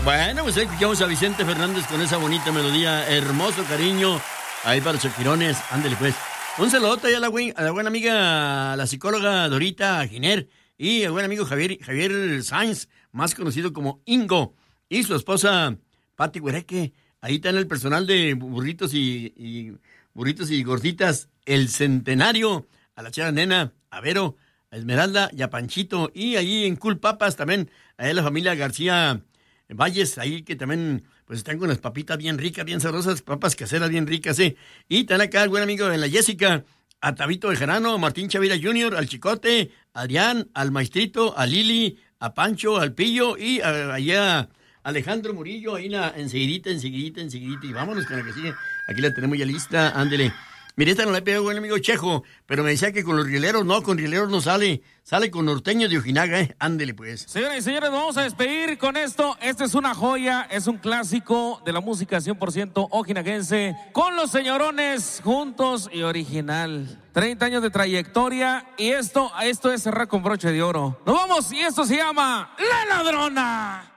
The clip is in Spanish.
Bueno, pues ahí escuchamos a Vicente Fernández con esa bonita melodía, hermoso cariño, ahí para los Chaquirones, ándele pues. Un saludote ahí a la buena amiga, la psicóloga Dorita Giner, y al buen amigo Javier Sainz, más conocido como Ingo, y su esposa Pati Huereque. Ahí está en el personal de burritos y gorditas, el Centenario, a la Chera Nena, a Vero, a Esmeralda y a Panchito. Y ahí en Cool Papas también, ahí la familia García Valles, ahí que también pues están con las papitas bien ricas, bien sabrosas, papas caseras bien ricas, ¿eh? Y están acá el buen amigo de la Jessica, a Tabito de Gerano, a Martín Chavira Jr., al Chicote, a Adrián, al Maestrito, a Lili, a Pancho, al Pillo y allá Alejandro Murillo, ahí enseguidita, y vámonos con la que sigue. Aquí la tenemos ya lista, ándele. Mire, esta no la he pegado buen amigo Chejo, pero me decía que con los rieleros no sale con norteños de Ojinaga, ándele pues. Señoras y señores, vamos a despedir con esto. Esta es una joya, es un clásico de la música 100% ojinaguense, con los señorones juntos y original. 30 años de trayectoria y esto es cerrar con broche de oro. Nos vamos y esto se llama La Ladrona.